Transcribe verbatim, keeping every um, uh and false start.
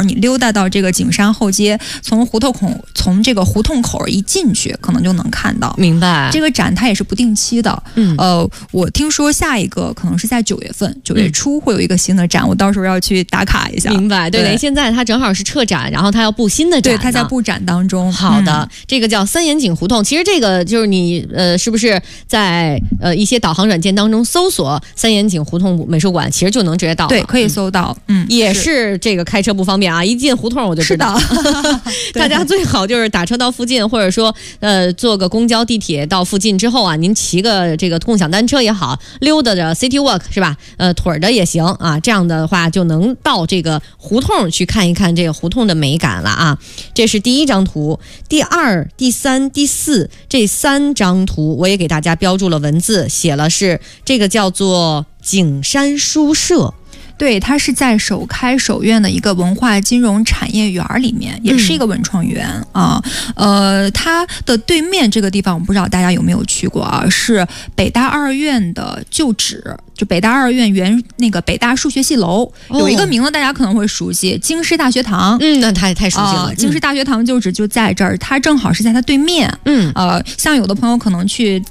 儿，你溜达到这个景山后街，从胡同口从这个胡同口一进去，可能就能看到。 明白。 这个展它也是不定期的，嗯，呃，我听说下一个可能是在九月份，九月初会有一个新的展，嗯、我到时候要去打卡一下。 明白，对对，现在它正好是撤展，然后它要布新的展， 对，它在布展当中。 好的，嗯、这个叫三眼井胡同，其实这个就是你呃，是不是在呃一些导航软件当中搜索三眼井胡同美术馆，其实就能直接到了， 对，可以搜到，嗯， 也是这个开车不方便啊，一进胡同我就知道。大家最好就是打车到附近，或者说呃坐个公交、地铁到附近之后啊，您骑个这个共享单车也好，溜达着 City Walk 是吧？呃，腿儿的也行啊，这样的话就能到这个胡同去看一看这个胡同的美感了啊。这是第一张图，第二、第三、第四这三张图我也给大家标注了文字，写了是这个叫做景山书社。 对，它是在首开首院的一个文化金融产业园里面，也是一个文创园、嗯、啊。呃，它的对面这个地方，我不知道大家有没有去过啊？是北大二院的旧址，就北大二院原那个北大数学系楼、哦、有一个名字大家可能会熟悉，京师大学堂。 嗯，那太太熟悉了。 呃、京师大学堂旧址就在这儿，它正好是在它对面。嗯，呃，像有的朋友可能去